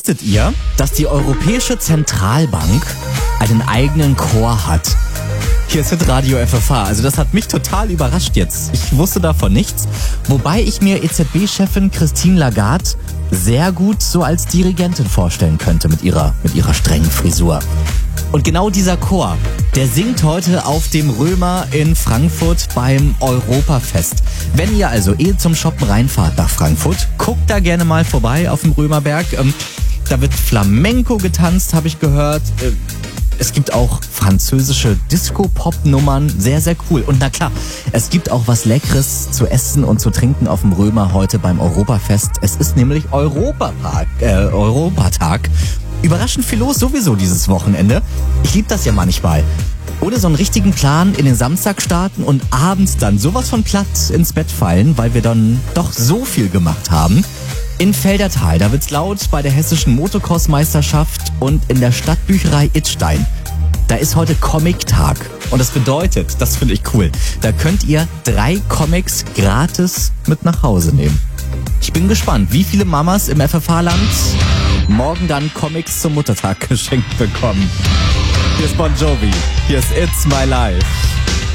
Wusstet ihr, dass die Europäische Zentralbank einen eigenen Chor hat? Hier ist Radio FFH. Also das hat mich total überrascht jetzt. Ich wusste davon nichts. Wobei ich mir EZB-Chefin Christine Lagarde sehr gut so als Dirigentin vorstellen könnte mit ihrer strengen Frisur. Und genau dieser Chor, der singt heute auf dem Römer in Frankfurt beim Europafest. Wenn ihr also zum Shoppen reinfahrt nach Frankfurt, guckt da gerne mal vorbei auf dem Römerberg. Da wird Flamenco getanzt, habe ich gehört. Es gibt auch französische Disco-Pop-Nummern, sehr, sehr cool. Und na klar, es gibt auch was Leckeres zu essen und zu trinken auf dem Römer heute beim Europafest. Es ist nämlich Europatag. Überraschend viel los sowieso dieses Wochenende. Ich liebe das ja manchmal. Ohne so einen richtigen Plan in den Samstag starten und abends dann sowas von platt ins Bett fallen, weil wir dann doch so viel gemacht haben. In Feldertal, da wird's laut bei der hessischen Motocross-Meisterschaft und in der Stadtbücherei Idstein. Da ist heute Comic-Tag. Und das bedeutet, das finde ich cool, da könnt ihr 3 Comics gratis mit nach Hause nehmen. Ich bin gespannt, wie viele Mamas im FFH-Land morgen dann Comics zum Muttertag geschenkt bekommen. Hier ist Bon Jovi, hier ist It's My Life.